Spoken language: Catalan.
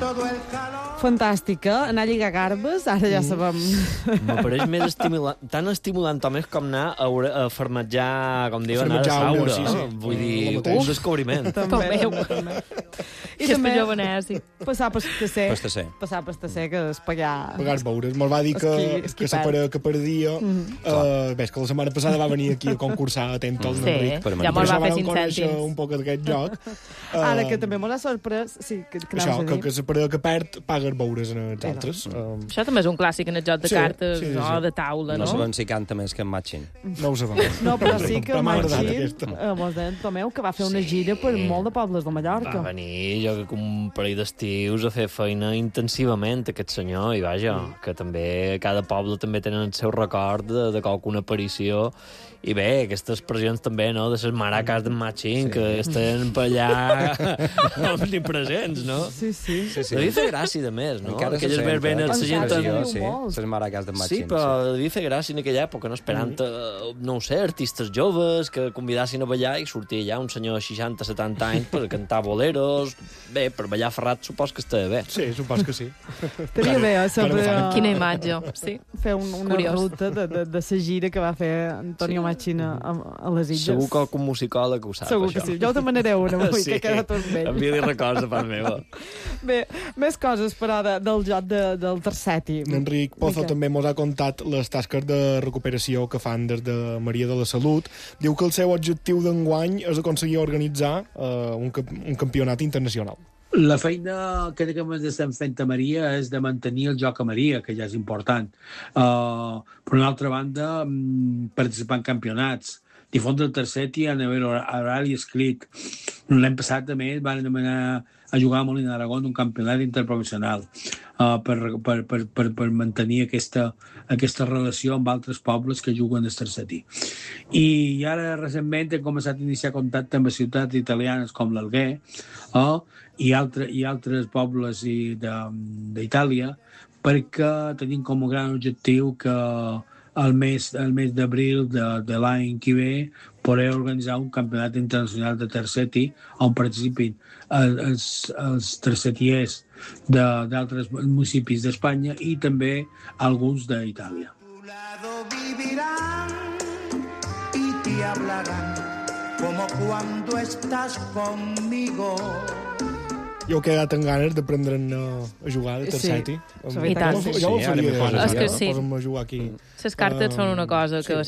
Fantàstica, anar a lligar garbes, ara ja sabem. M'apareix més tan estimulant o més com anar a farmatjar, com diuen ara, Farmatjar saura. sí. Vull dir, un descobriment. També. I també japonès. Passar pastasser. Pastasser. Passar pastasser, que és pagar... Pagar beures. Me'l va dir que la parella que perdia... Ves que la setmana passada va venir aquí a concursar a Tentol d'Enric. Sí, ja me'l va fer 5 cèntims. Un poc d'aquest joc. Ara, que també m'ha sorprès... Sí, que això, que la parella que perd paga beures en els altres. Això també és un clàssic en el joc de cartes o de taula, no? No sabem si canta més que en Matxin. No ho sabem. No, però sí que Però m'ha agradat Matxin, aquesta. vos deien, Tomeu, que va fer una gira per molt de pobles de Mallorca. Va venir, jo crec que un parell d'estius a fer feina intensivament, aquest senyor, i vaja, que també cada poble també tenen el seu record de qualcuna aparició. I bé, aquestes expressions també, no?, de les maracas d'en Machín, que estan per allà omnipresents, no? Sí. Devia fer gràcia, de més, no? Encara Aquelles se sent, verbenes, la gent... Encara sí, molt. les maracas d'en Sí, Matxin. però devia fer gràcia en aquella època, no? Esperant, no ho sé, artistes joves que convidassin a ballar i sortia allà un senyor de 60-70 anys per cantar boleros. Bé, per ballar ferrat supos que estava bé. Sí, supos que sí. Estaria bé, sempre... Quina imatge, sí. Fer una ruta de la gira que va fer Antonio Machín a les Illes. Segur que algun musicòleg ho sap, Segur això. que sí. Jo ho demanaré una avui, que ha quedat tot bé. Envia-li records de part meva. Bé, més coses, però, del joc del Terceti. Enric Pozo també mos ha contat les tasques de recuperació que fan des de Maria de la Salut. Diu que el seu objectiu d'enguany és aconseguir organitzar un campionat internacional. La feina que estem fent a Maria és de mantenir el joc a Maria, que ja és important. Per una altra banda, participar en campionats, difondre el Terceti a nivell oral i escrit. L'any passat, a més, van demanar a jugar a Molina d'Aragó un campionat interprofessional per mantenir aquesta relació amb altres pobles que juguen al Tercetí. I ara, recentment, he començat a iniciar contacte amb ciutats italianes com l'Alguer i altres pobles d'Itàlia, perquè tenim com a gran objectiu que el mes d'abril de l'any que ve poder organitzar un campionat internacional de terceti on participin els tercetiers d'altres municipis d'Espanya i també alguns d'Itàlia. Y te hablarán como cuando estás conmigo. Jo he quedat amb ganes d'aprendre'n a jugar de terceti. I tant. Jo ho faria. És que sí. Posa'm a jugar aquí. Les cartes són una cosa que